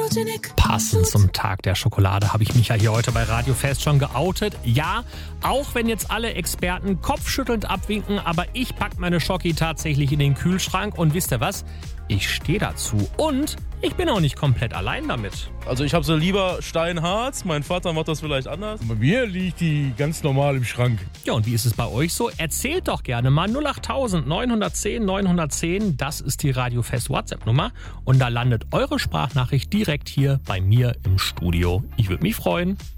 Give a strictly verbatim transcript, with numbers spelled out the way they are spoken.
Passend zum Tag der Schokolade habe ich mich ja hier heute bei Radio Fest schon geoutet. Ja, auch wenn jetzt alle Experten kopfschüttelnd abwinken, aber ich packe meine Schoki tatsächlich in den Kühlschrank und wisst ihr was? Ich stehe dazu und ich bin auch nicht komplett allein damit. Also ich habe so lieber Steinharz, mein Vater macht das vielleicht anders. Bei mir liegt die ganz normal im Schrank. Ja, und wie ist es bei euch so? Erzählt doch gerne mal null acht neun eins null neun eins null eins, das ist die Radio Fest WhatsApp-Nummer und da landet eure Sprachnachricht direkt hier bei mir im Studio. Ich würde mich freuen.